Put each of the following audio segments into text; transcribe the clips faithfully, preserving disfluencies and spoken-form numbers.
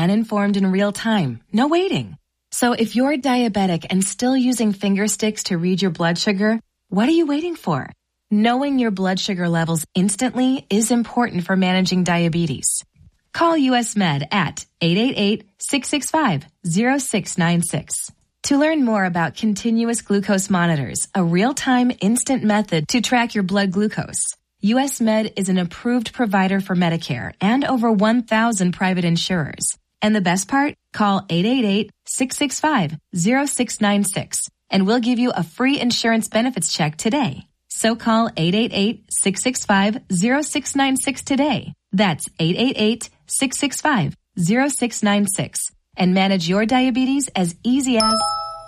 and informed in real time. No waiting. So if you're diabetic and still using finger sticks to read your blood sugar, what are you waiting for? Knowing your blood sugar levels instantly is important for managing diabetes. Call U S Med at eight eight eight, six six five, zero six nine six. To learn more about continuous glucose monitors, a real-time instant method to track your blood glucose, U S Med is an approved provider for Medicare and over one thousand private insurers. And the best part? Call eight eight eight, six six five, zero six nine six and we'll give you a free insurance benefits check today. So call eight eight eight, six six five, zero six nine six today. That's eight eight eight, six six five, zero six nine six and manage your diabetes as easy as...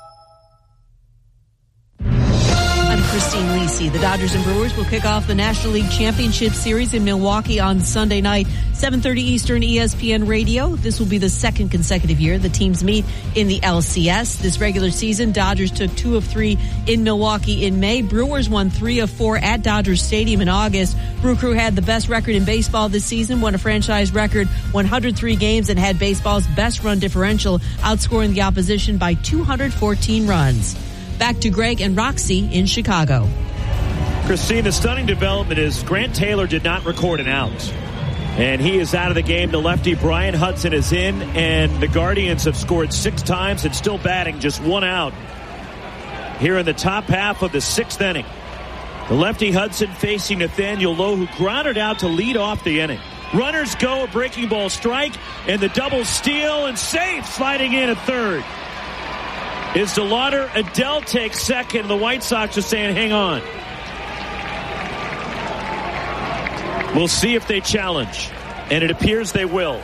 I'm Christine Lisi. The Dodgers and Brewers will kick off the National League Championship Series in Milwaukee on Sunday night, seven thirty Eastern, E S P N Radio. This will be the second consecutive year the teams meet in the L C S. This regular season, Dodgers took two of three in Milwaukee in May. Brewers won three of four at Dodgers Stadium in August. Brew Crew had the best record in baseball this season, won a franchise record one hundred three games, and had baseball's best run differential, outscoring the opposition by two hundred fourteen runs. Back to Greg and Roxy in Chicago. Christine, the stunning development is Grant Taylor did not record an out. And he is out of the game. The lefty Brian Hudson is in, and the Guardians have scored six times and still batting just one out here in the top half of the sixth inning. The lefty Hudson facing Nathaniel Lowe, who grounded out to lead off the inning. Runners go, a breaking ball strike, and the double steal and safe, sliding in at third. Is DeLauder. Adele takes second. The White Sox are saying, hang on. We'll see if they challenge. And it appears they will.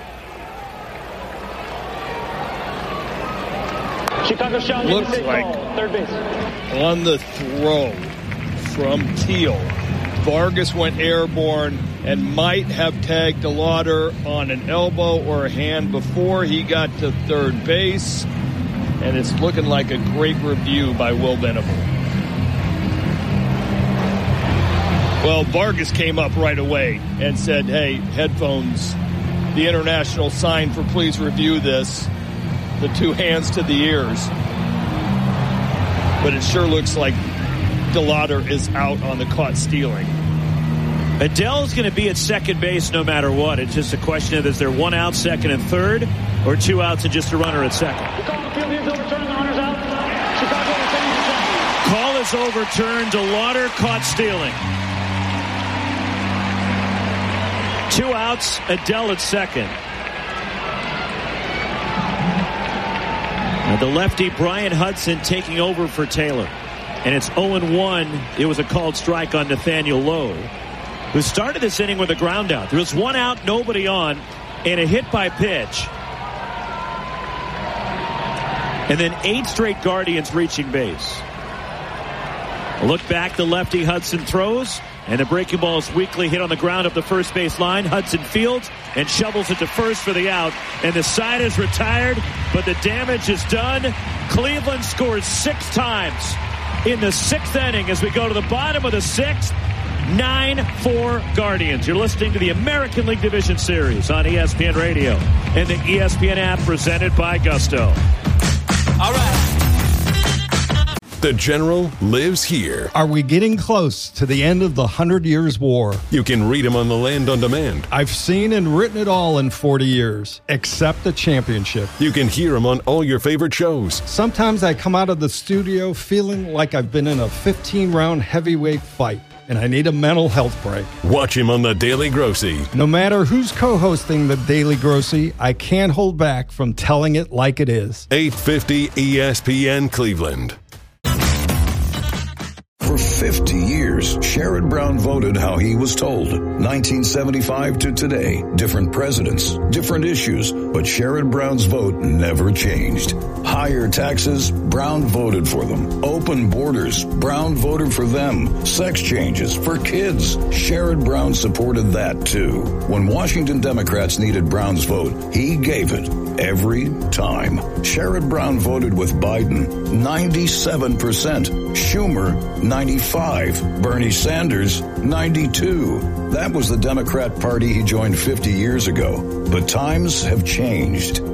Chicago shot. Looks like third base. On the throw from Teal, Vargas went airborne and might have tagged DeLauder on an elbow or a hand before he got to third base. And it's looking like a great review by Will Venable. Well, Vargas came up right away and said, hey, headphones, the international sign for please review this, the two hands to the ears. But it sure looks like DeLauder is out on the caught stealing. Adele's going to be at second base no matter what. It's just a question of is there one out, second and third, or two outs and just a runner at second. The call on the field is overturned. The runner's out. Chicago retains the champion. Call is overturned. DeLauder caught stealing. Two outs. Adele at second. Now the lefty Brian Hudson taking over for Taylor. And it's oh and one. It was a called strike on Nathaniel Lowe, who started this inning with a ground out. There was one out, nobody on, and a hit by pitch. And then eight straight Guardians reaching base. A look back, the lefty Hudson throws, and the breaking ball is weakly hit on the ground up the first base line. Hudson fields and shovels it to first for the out. And the side is retired, but the damage is done. Cleveland scores six times in the sixth inning as we go to the bottom of the sixth. nine four Guardians. You're listening to the American League Division Series on E S P N Radio and the E S P N app presented by Gusto. All right. The General lives here. Are we getting close to the end of the Hundred Years' War? You can read him on the Land on Demand. I've seen and written it all in forty years, except the championship. You can hear him on all your favorite shows. Sometimes I come out of the studio feeling like I've been in a fifteen-round heavyweight fight, and I need a mental health break. Watch him on The Daily Grossy. No matter who's co-hosting The Daily Grossy, I can't hold back from telling it like it is. eight fifty E S P N Cleveland. For fifty years, Sherrod Brown voted how he was told. nineteen seventy-five to today, different presidents, different issues, but Sherrod Brown's vote never changed. Higher taxes, Brown voted for them. Open borders, Brown voted for them. Sex changes for kids, Sherrod Brown supported that too. When Washington Democrats needed Brown's vote, he gave it every time. Sherrod Brown voted with Biden, ninety-seven percent. Schumer, ninety-five. Bernie Sanders, ninety-two. That was the Democrat Party he joined fifty years ago. But times have changed.